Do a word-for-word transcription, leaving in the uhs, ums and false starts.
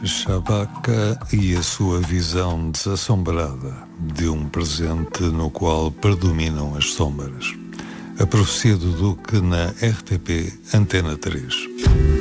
Chewbacca e a sua visão desassombrada de um presente no qual predominam as sombras. A profecia do Duque na R T P Antena três.